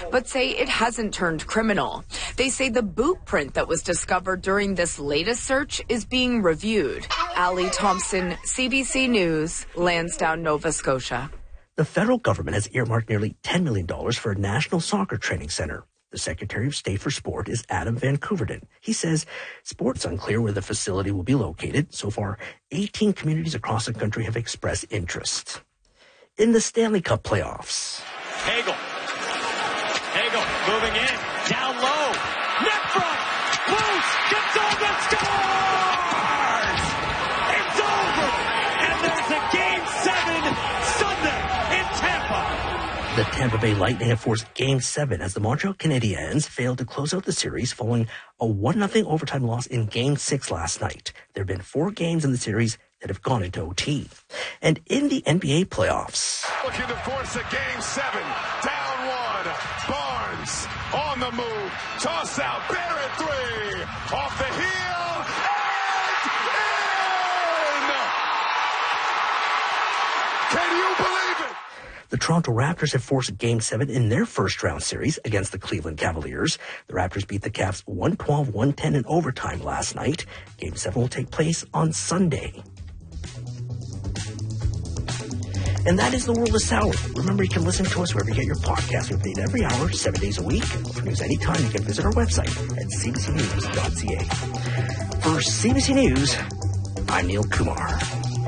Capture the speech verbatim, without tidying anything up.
but say it hasn't turned criminal. They say the boot print that was discovered during this latest search is being reviewed. Allie Thompson, C B C News, Lansdowne, Nova Scotia. The federal government has earmarked nearly ten million dollars for a national soccer training center. The Secretary of State for Sport is Adam Van Koeverden. He says sport's unclear where the facility will be located. So far, eighteen communities across the country have expressed interest. In the Stanley Cup playoffs. Hagel. Hagel moving in. Down low. Net front. Loose. Gets over. Scores! It's over. And there's a game seven Sunday in Tampa. The Tampa Bay Lightning have forced Game seven as the Montreal Canadiens failed to close out the series following a one nothing overtime loss in Game six last night. There have been four games in the series that have gone into O T. And in the N B A playoffs. Looking to force a Game seven. Down one. Barnes on the move. Toss out. Barrett three. Off the heel. And in! Can you believe it? The Toronto Raptors have forced Game seven in their first-round series against the Cleveland Cavaliers. The Raptors beat the Cavs one twelve one ten in overtime last night. Game seven will take place on Sunday. And that is the World of Sour. Remember, you can listen to us wherever you get your podcast. We update every hour, seven days a week. For news anytime, you can visit our website at c b c news dot c a. For C B C News, I'm Neil Kumar.